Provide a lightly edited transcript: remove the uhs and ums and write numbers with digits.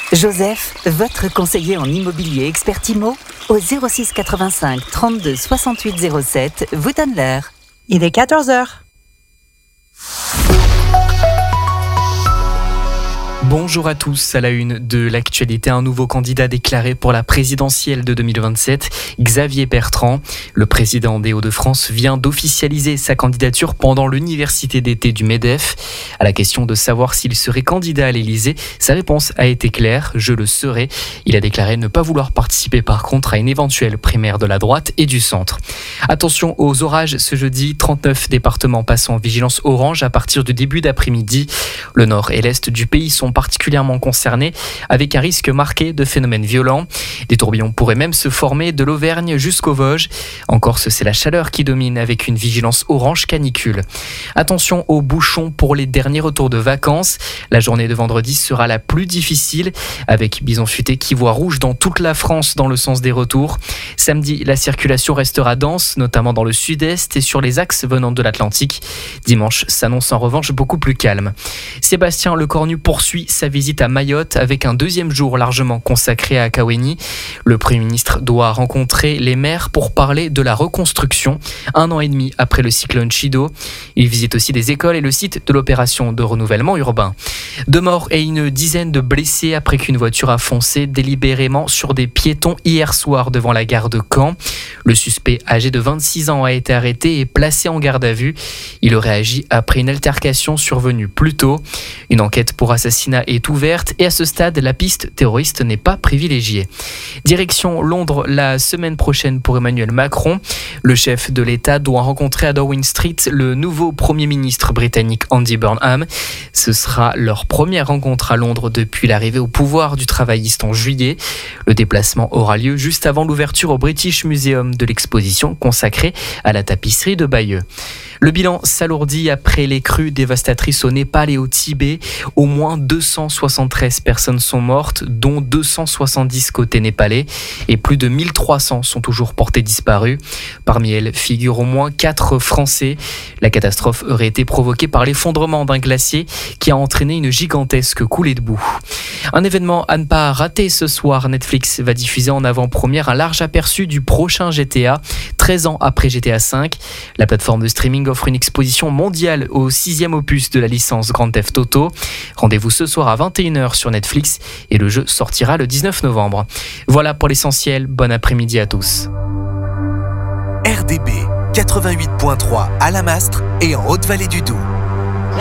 Joseph, votre conseiller en immobilier expert IMO, au 06 85 32 68 07, vous donne l'heure. Il est 14h. Bonjour à tous, à la une de l'actualité, un nouveau candidat déclaré pour la présidentielle de 2027, Xavier Bertrand. Le président des Hauts-de-France vient d'officialiser sa candidature pendant l'université d'été du MEDEF. À la question de savoir s'il serait candidat à l'Élysée, sa réponse a été claire, je le serai. Il a déclaré ne pas vouloir participer par contre à une éventuelle primaire de la droite et du centre. Attention aux orages ce jeudi, 39 départements passent en vigilance orange à partir du début d'après-midi. Le nord et l'est du pays sont particulièrement concernés, avec un risque marqué de phénomènes violents. Des tourbillons pourraient même se former de l'Auvergne jusqu'aux Vosges. En Corse, c'est la chaleur qui domine avec une vigilance orange canicule. Attention aux bouchons pour les derniers retours de vacances. La journée de vendredi sera la plus difficile, avec Bison Futé qui voit rouge dans toute la France dans le sens des retours. Samedi, la circulation restera dense, notamment dans le sud-est et sur les axes venant de l'Atlantique. Dimanche s'annonce en revanche beaucoup plus calme. Sébastien Lecornu poursuit sa visite à Mayotte avec un deuxième jour largement consacré à Kaweni. Le Premier ministre doit rencontrer les maires pour parler de la reconstruction, 1 an et demi après le cyclone Chido. Il visite aussi des écoles et le site de l'opération de renouvellement urbain. 2 morts et une dizaine de blessés après qu'une voiture a foncé délibérément sur des piétons hier soir devant la gare de Caen. Le suspect, âgé de 26 ans, a été arrêté et placé en garde à vue. Il aurait agi après une altercation survenue plus tôt. Une enquête pour assassinat est ouverte et à ce stade, la piste terroriste n'est pas privilégiée. Direction Londres la semaine prochaine pour Emmanuel Macron. Le chef de l'État doit rencontrer à Downing Street le nouveau Premier ministre britannique Andy Burnham. Ce sera leur première rencontre à Londres depuis l'arrivée au pouvoir du travailliste en juillet. Le déplacement aura lieu juste avant l'ouverture au British Museum de l'exposition consacrée à la tapisserie de Bayeux. Le bilan s'alourdit après les crues dévastatrices au Népal et au Tibet. Au moins 273 personnes sont mortes, dont 270 côté népalais, et plus de 1300 sont toujours portées disparues. Parmi elles figurent au moins 4 Français. La catastrophe aurait été provoquée par l'effondrement d'un glacier qui a entraîné une gigantesque coulée de boue. Un événement à ne pas rater ce soir. Netflix va diffuser en avant-première un large aperçu du prochain GTA, 13 ans après GTA V. La plateforme de streaming offre une exposition mondiale au 6e opus de la licence Grand Theft Auto. Rendez-vous ce soir à 21h sur Netflix et le jeu sortira le 19 novembre. Voilà pour l'essentiel, bon après-midi à tous. RDB 88.3 à La Mastre et en Haute-Vallée du Doubs.